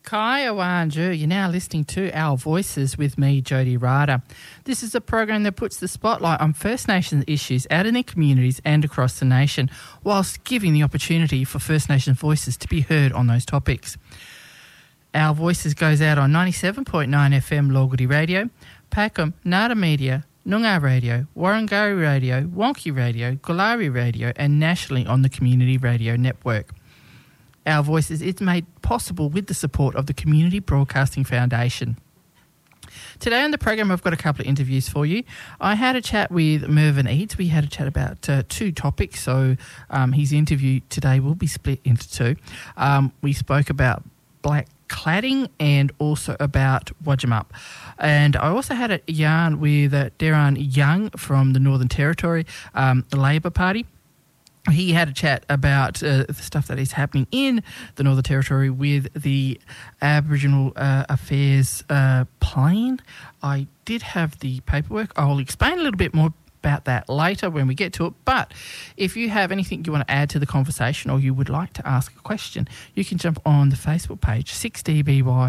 Kaya Wanju, you're now listening to Our Voices with me, Jody Ryder. This is a program that puts the spotlight on First Nations issues out in their communities and across the nation, whilst giving the opportunity for First Nations voices to be heard on those topics. Our Voices goes out on 97.9 FM Logudi Radio, Packham, Nada Media, Noongar Radio, Warrangari Radio, Wonky Radio, Golari Radio, and nationally on the Community Radio Network. Our Voices is made possible with the support of the Community Broadcasting Foundation. Today on the program, I've got a couple of interviews for you. I had a chat with Mervyn Eads. We had a chat about two topics, so his interview today will be split into two. We spoke about black cladding and also about Wodjumup. And I also had a yarn with Darren Young from the Northern Territory, the Labor Party. He had a chat about the stuff that is happening in the Northern Territory with the Aboriginal Affairs plane. I did have the paperwork. I'll explain a little bit more about that later when we get to it. But if you have anything you want to add to the conversation or you would like to ask a question, you can jump on the Facebook page, 6DBY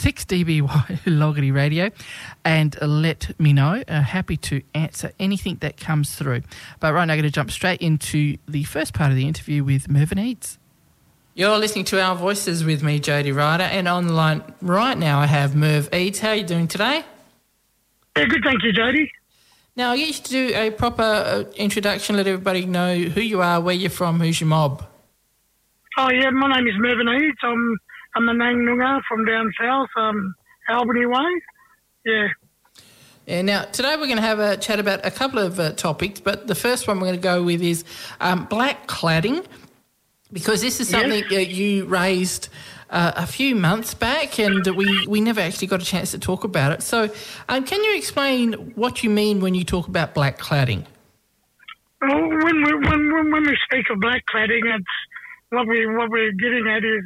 Logity Radio, and let me know. Happy to answer anything that comes through. But right now I'm going to jump straight into the first part of the interview with Mervyn Eads. You're listening to Our Voices with me, Jody Ryder, and on the line right now I have Merv Eads. How are you doing today? Yeah, good, thank you, Jody. Now, I get you to do a proper introduction, let everybody know who you are, where you're from, who's your mob. Oh, yeah, my name is Mervyn Eads. I'm a Nang Noongar from down south, Albany way. Yeah. Yeah. Now, today we're going to have a chat about a couple of topics, but the first one we're going to go with is black cladding, because this is something that you raised a few months back, and we never actually got a chance to talk about it. So can you explain what you mean when you talk about black cladding? Well, when we speak of black cladding, it's what we're getting at is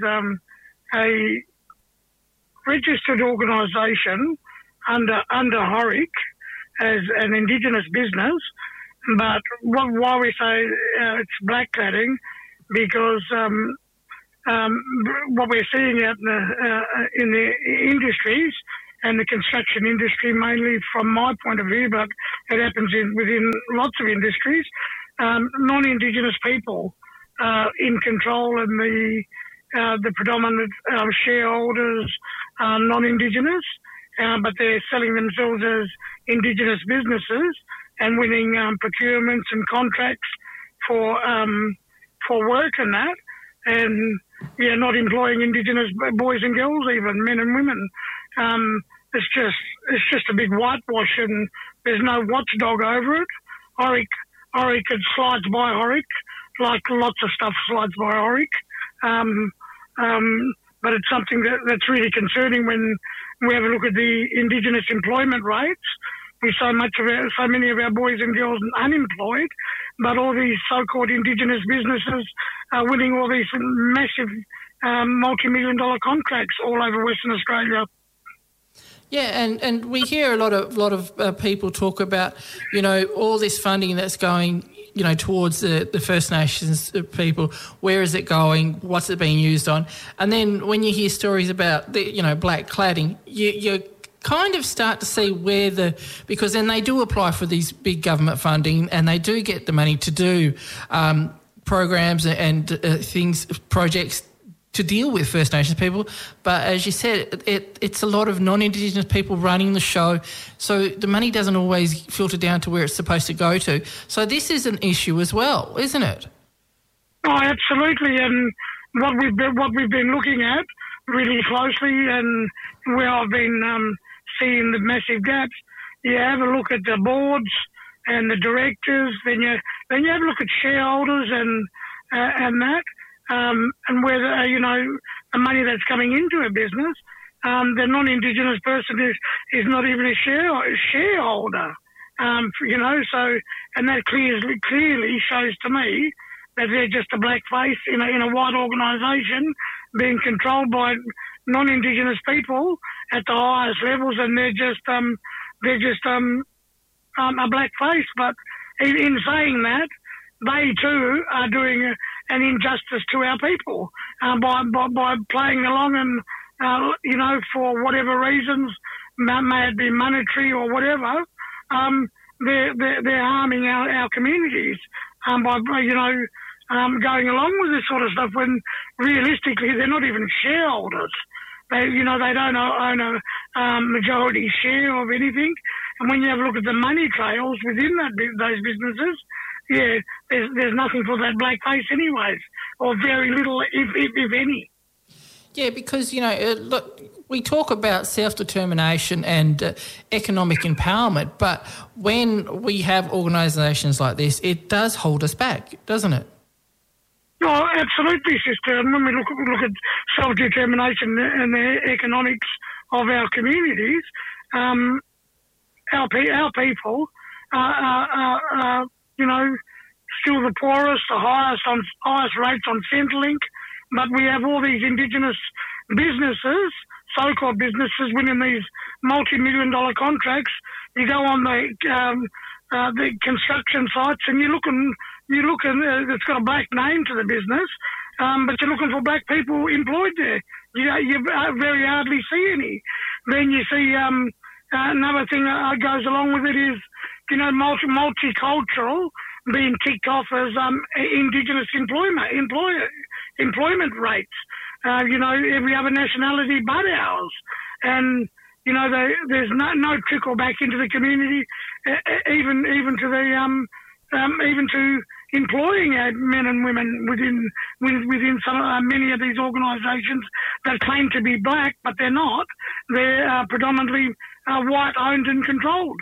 a registered organisation under HORIC as an Indigenous business. But why we say it's black cladding, because what we're seeing out in the industries and the construction industry, mainly from my point of view, but it happens within lots of industries, non-Indigenous people in control, and the predominant shareholders are non-Indigenous, but they're selling themselves as Indigenous businesses and winning procurements and contracts for work and that, and not employing Indigenous boys and girls, even men and women. It's just a big whitewash, and there's no watchdog over it. HORIC, it slides by HORIC, like lots of stuff slides by HORIC. But it's something that's really concerning when we have a look at the Indigenous employment rates. We so many of our boys and girls unemployed, but all these so-called Indigenous businesses are winning all these massive multi-million-dollar contracts all over Western Australia. Yeah, and we hear a lot of people talk about, all this funding that's going, towards the First Nations people. Where is it going? What's it being used on? And then when you hear stories about the, black cladding, you kind of start to see because then they do apply for these big government funding and they do get the money to do programs and projects to deal with First Nations people. But as you said, it's a lot of non-Indigenous people running the show, so the money doesn't always filter down to where it's supposed to go to. So this is an issue as well, isn't it? Oh, absolutely. And what we've been looking at really closely, and where I've been seeing the massive gaps, you have a look at the boards and the directors, then you have a look at shareholders and that. And whether, the money that's coming into a business, the non-Indigenous person is not even a shareholder, so, and that clearly shows to me that they're just a black face in a white organisation being controlled by non-Indigenous people at the highest levels, and they're just a black face. But in saying that, they too are doing an injustice to our people by playing along for whatever reasons, may it be monetary or whatever, they're harming our communities by going along with this sort of stuff when realistically they're not even shareholders. They don't own a majority share of anything. And when you have a look at the money trails within those businesses, there's nothing for that black face anyways, or very little, if any. Yeah, because, look, we talk about self-determination and economic empowerment, but when we have organisations like this, it does hold us back, doesn't it? Oh, absolutely, sister. And when we look at self-determination and the economics of our communities, our people are still the poorest, the highest rates on Centrelink, but we have all these Indigenous businesses, so-called businesses, winning these multi-million-dollar contracts. You go on the construction sites and you look and it's got a black name to the business, but you're looking for black people employed there. You very hardly see any. Then you see another thing that goes along with it is, multicultural being ticked off as Indigenous employment rates. Every other nationality but ours. And, there's no trickle back into the community, even to the even to employing men and women within many of these organisations that claim to be black, but they're not. They're predominantly white owned and controlled.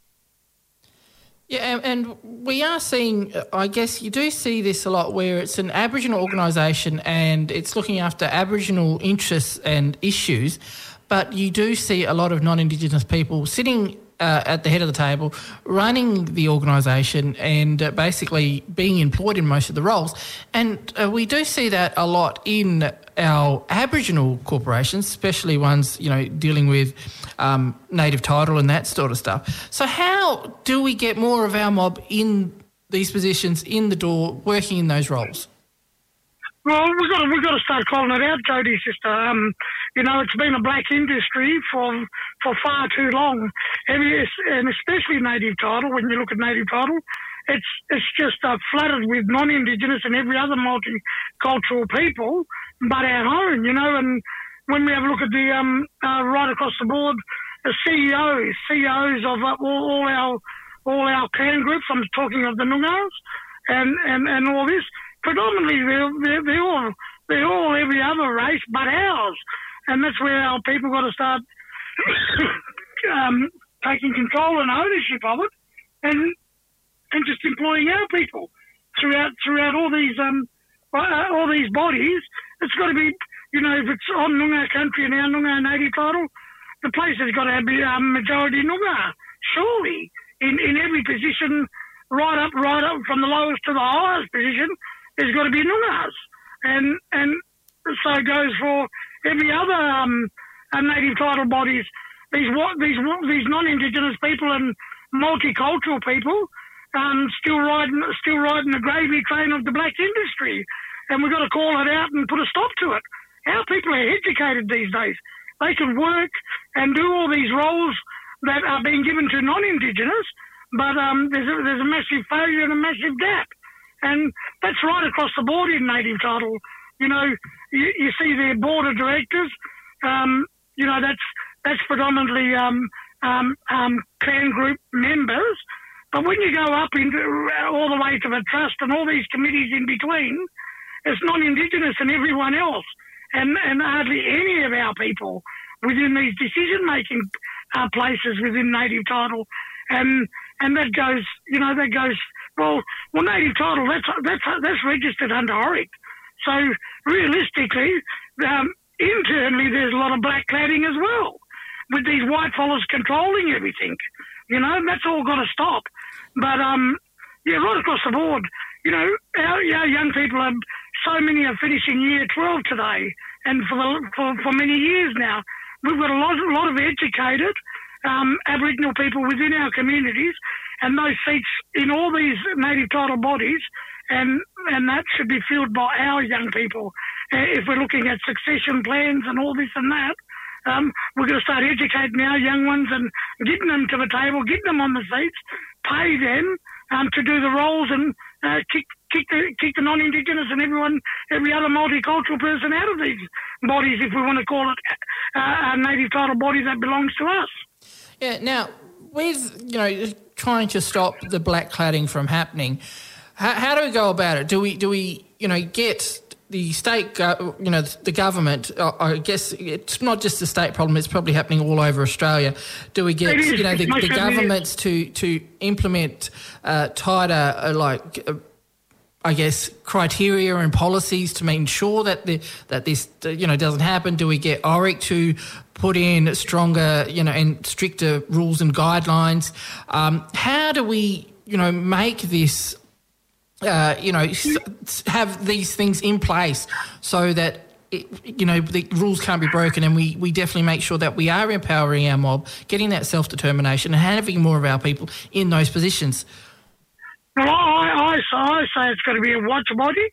Yeah, and we are seeing, I guess you do see this a lot where it's an Aboriginal organisation and it's looking after Aboriginal interests and issues, but you do see a lot of non-Indigenous people sitting at the head of the table, running the organisation and basically being employed in most of the roles. And we do see that a lot in our Aboriginal corporations, especially ones, dealing with native title and that sort of stuff. So how do we get more of our mob in these positions, in the door, working in those roles? Well, we've got to start calling it out, Jodie, sister. It's been a black industry for far too long, and especially native title. When you look at native title, it's just flooded with non-Indigenous and every other multicultural people, but our own. And when we have a look at the right across the board, the CEOs of all our clan groups. I'm talking of the Noongars and all this. Predominantly, they're all every other race but ours, and that's where our people got to start taking control and ownership of it, and just employing our people throughout all these bodies. It's got to be, if it's on Noongar country and our Noongar native title, the place has got to be majority Noongar, surely in every position, right up from the lowest to the highest position. There's got to be Noongars, and so it goes for every other native title bodies. These non-Indigenous people and multicultural people still riding the gravy train of the black industry, and we've got to call it out and put a stop to it. Our people are educated these days; they can work and do all these roles that are being given to non-Indigenous, but there's a massive failure and a massive gap. And that's right across the board in native title. You see their board of directors. That's predominantly clan group members. But when you go up into all the way to the trust and all these committees in between, it's non-Indigenous and everyone else, and hardly any of our people within these decision-making places within native title, and that goes. Well, native title, that's registered under ORIC. So realistically, internally there's a lot of black cladding as well, with these white fellas controlling everything. That's all got to stop. But right across the board, our young people so many are finishing year 12 today, and for many years now, we've got a lot of educated Aboriginal people within our communities, and those seats in all these native title bodies and that should be fueled by our young people. If we're looking at succession plans and all this and that, we're going to start educating our young ones and getting them to the table, getting them on the seats, pay them to do the roles and kick the non-Indigenous and every other multicultural person out of these bodies, if we want to call it a native title body that belongs to us. Yeah. Now, with trying to stop the blackcladding from happening, how do we go about it? Do we get the state, the government? I guess it's not just a state problem; it's probably happening all over Australia. Do we get the governments to implement tighter, I guess, criteria and policies to make sure that this doesn't happen? Do we get ORIC to put in stronger, and stricter rules and guidelines? How do we, make this, have these things in place so that the rules can't be broken, and we definitely make sure that we are empowering our mob, getting that self-determination, and having more of our people in those positions? Well, I say it's got to be a watch body,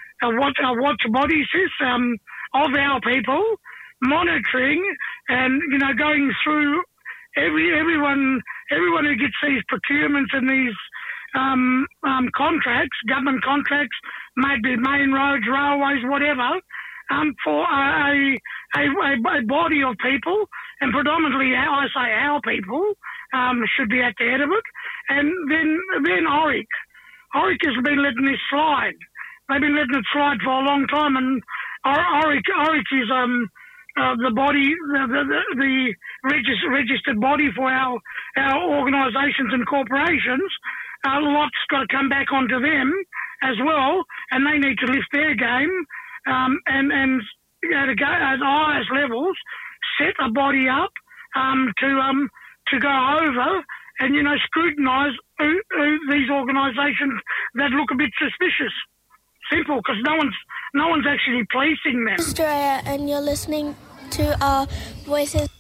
sis, of our people, monitoring and going through everyone who gets these procurements and these contracts, government contracts, maybe main roads, railways, whatever, for a body of people, and predominantly, I say our people, should be at the head of it. And then ORIC has been letting this slide. They've been letting it slide for a long time, and ORIC is the body, the registered body for our organisations and corporations. A lot's got to come back onto them as well, and they need to lift their game and to go at highest levels, set a body up to go over and scrutinise these organisations that look a bit suspicious. Simple, because no one's actually policing them. Australia, and you're listening to our Voices.